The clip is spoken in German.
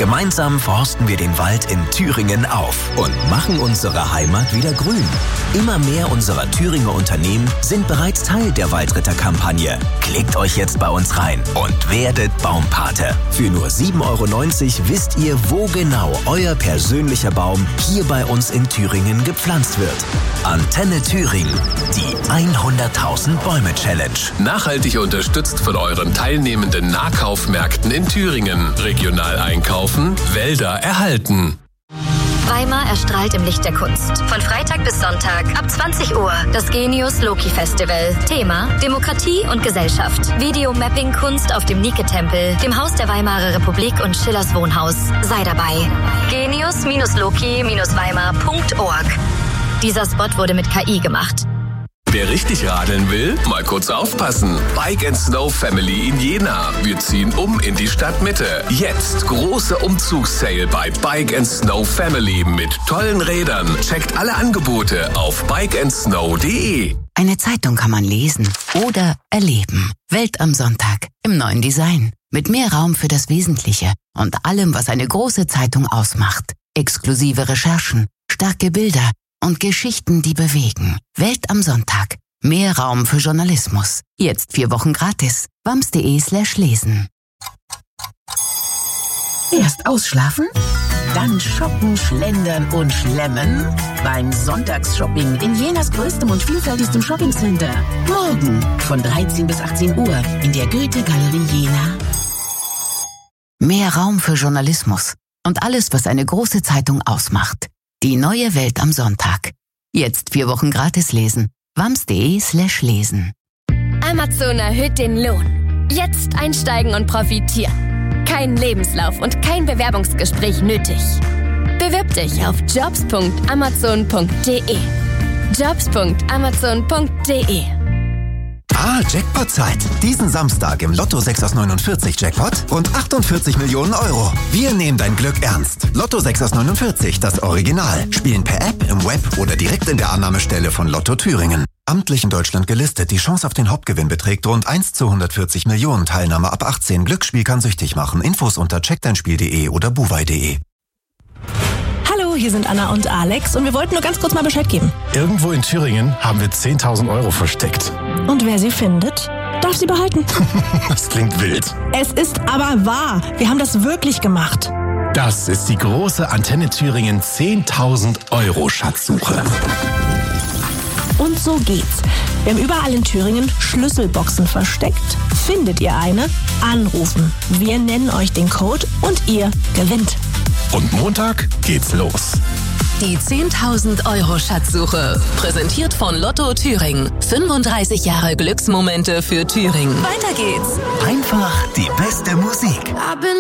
Gemeinsam forsten wir den Wald in Thüringen auf und machen unsere Heimat wieder grün. Immer mehr unserer Thüringer Unternehmen sind bereits Teil der Waldritter-Kampagne. Klickt euch jetzt bei uns rein und werdet Baumpate. Für nur 7,90 € wisst ihr, wo genau euer persönlicher Baum hier bei uns in Thüringen gepflanzt wird. Antenne Thüringen, die 100.000 Bäume Challenge. Nachhaltig unterstützt von euren teilnehmenden Nahkaufmärkten in Thüringen. Regional einkaufen, Wälder erhalten. Weimar erstrahlt im Licht der Kunst. Von Freitag bis Sonntag ab 20 Uhr. Das Genius Loki Festival. Thema: Demokratie und Gesellschaft. Videomapping-Kunst auf dem Nike-Tempel, dem Haus der Weimarer Republik und Schillers Wohnhaus. Sei dabei. Genius-Loki-Weimar.org. Dieser Spot wurde mit KI gemacht. Wer richtig radeln will, mal kurz aufpassen. Bike & Snow Family in Jena. Wir ziehen um in die Stadtmitte. Jetzt große Umzugssale bei Bike & Snow Family mit tollen Rädern. Checkt alle Angebote auf bikeandsnow.de. Eine Zeitung kann man lesen oder erleben. Welt am Sonntag im neuen Design. Mit mehr Raum für das Wesentliche und allem, was eine große Zeitung ausmacht. Exklusive Recherchen, starke Bilder und Geschichten, die bewegen. Welt am Sonntag. Mehr Raum für Journalismus. Jetzt 4 Wochen gratis. wams.de/lesen. Erst ausschlafen, dann shoppen, schlendern und schlemmen. Beim Sonntagsshopping in Jenas größtem und vielfältigstem Shoppingcenter. Morgen von 13 bis 18 Uhr in der Goethe-Galerie Jena. Mehr Raum für Journalismus und alles, was eine große Zeitung ausmacht. Die neue Welt am Sonntag. Jetzt 4 Wochen gratis lesen. wams.de/lesen. Amazon erhöht den Lohn. Jetzt einsteigen und profitieren. Kein Lebenslauf und kein Bewerbungsgespräch nötig. Bewirb dich auf jobs.amazon.de. jobs.amazon.de. Jackpot-Zeit. Diesen Samstag im Lotto 6 aus 49 Jackpot und 48 Millionen €. Wir nehmen dein Glück ernst. Lotto 6 aus 49, das Original. Spielen per App, im Web oder direkt in der Annahmestelle von Lotto Thüringen. Amtlich in Deutschland gelistet. Die Chance auf den Hauptgewinn beträgt rund 1 zu 140 Millionen. Teilnahme ab 18. Glücksspiel kann süchtig machen. Infos unter checkdeinspiel.de oder buwei.de. Hallo, hier sind Anna und Alex und wir wollten nur ganz kurz mal Bescheid geben. Irgendwo in Thüringen haben wir 10.000 € versteckt. Und wer sie findet, darf sie behalten. Das klingt wild. Es ist aber wahr. Wir haben das wirklich gemacht. Das ist die große Antenne Thüringen 10.000 € Schatzsuche. Und so geht's. Wir haben überall in Thüringen Schlüsselboxen versteckt. Findet ihr eine? Anrufen. Wir nennen euch den Code und ihr gewinnt. Und Montag geht's los. Die 10.000 € Schatzsuche. Präsentiert von Lotto Thüringen. 35 Jahre Glücksmomente für Thüringen. Weiter geht's. Einfach die beste Musik.